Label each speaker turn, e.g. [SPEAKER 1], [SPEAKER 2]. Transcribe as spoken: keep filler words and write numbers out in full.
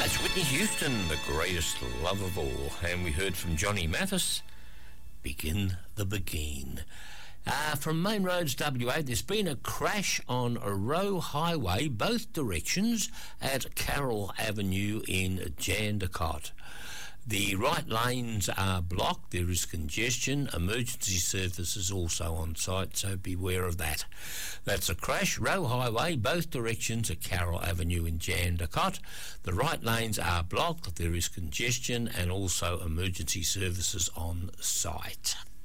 [SPEAKER 1] Whitney Houston, the greatest love of all. And we heard from Johnny Mathis, Begin the Begin. Uh, from Main Roads W A, there's been a crash on a Roe Highway, both directions, at Carroll Avenue in Jandakot. The right lanes are blocked, there is congestion, emergency services also on site, so beware of that. That's a crash, Roe Highway, both directions at Carroll Avenue in Jandakot. The right lanes are blocked, there is congestion and also emergency services on site.